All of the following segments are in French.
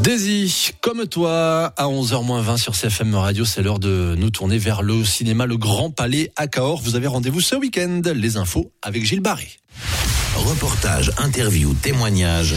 Daisy, comme toi, à 11h20 sur CFM Radio, c'est l'heure de nous tourner vers le cinéma Le Grand Palais à Cahors. Vous avez rendez-vous ce week-end. Les infos avec Gilles Barré. Reportage, interview, témoignage,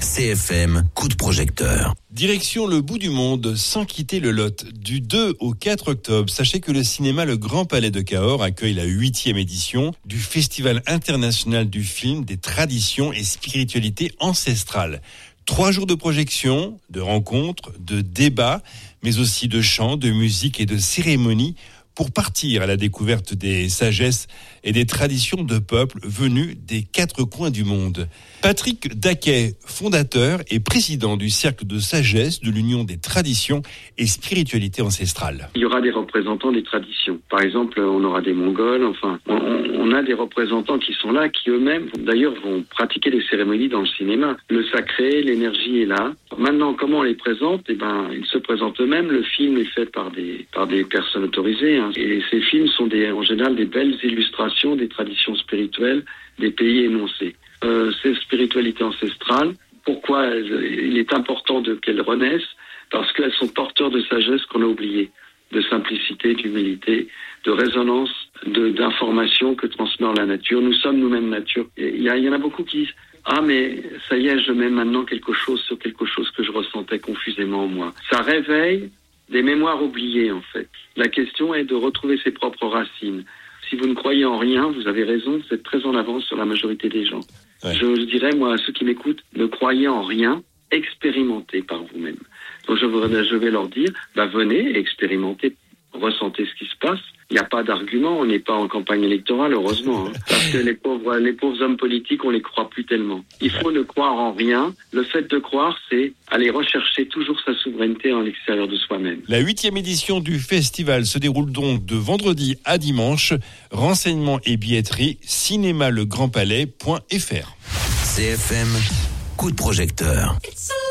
CFM, coup de projecteur. Direction le bout du monde, sans quitter le Lot. Du 2 au 4 octobre, sachez que le cinéma Le Grand Palais de Cahors accueille la 8e édition du Festival international du film des traditions et spiritualités ancestrales. 3 jours de projection, de rencontres, de débats, mais aussi de chants, de musique et de cérémonies pour partir à la découverte des sagesses et des traditions de peuples venus des 4 coins du monde. Patrick Daquet, fondateur et président du Cercle de Sagesse de l'Union des Traditions et Spiritualités Ancestrales. Il y aura des représentants des traditions. Par exemple, on aura des Mongols, on a des représentants qui sont là, qui eux-mêmes, d'ailleurs, vont pratiquer des cérémonies dans le cinéma. Le sacré, l'énergie est là. Maintenant, comment on les présente ? Ils se présentent eux-mêmes. Le film est fait par des personnes autorisées. Et ces films sont en général des belles illustrations des traditions spirituelles des pays énoncés. Ces spiritualités ancestrales, pourquoi il est important qu'elles renaissent ? Parce qu'elles sont porteurs de sagesse qu'on a oubliée, de simplicité, d'humilité, de résonance, d'information que transmet la nature. Nous sommes nous-mêmes nature. Il y en a beaucoup qui disent « Ah, mais ça y est, je mets maintenant quelque chose sur quelque chose que je ressentais confusément en moi. » Ça réveille des mémoires oubliées, en fait. La question est de retrouver ses propres racines. Si vous ne croyez en rien, vous avez raison, vous êtes très en avance sur la majorité des gens. Ouais. Je dirais, moi, à ceux qui m'écoutent, ne croyez en rien, expérimentez par vous-même. Donc je vais leur dire, venez, expérimentez, ressentez ce qui se passe. Il n'y a pas d'argument, on n'est pas en campagne électorale, heureusement. Parce que les pauvres hommes politiques, on les croit plus tellement. Il faut ne croire en rien. Le fait de croire, c'est aller rechercher toujours sa souveraineté en l'extérieur de soi-même. La 8e édition du festival se déroule donc de vendredi à dimanche. Renseignements et billetterie, cinémalegrandpalais.fr. CFM, coup de projecteur.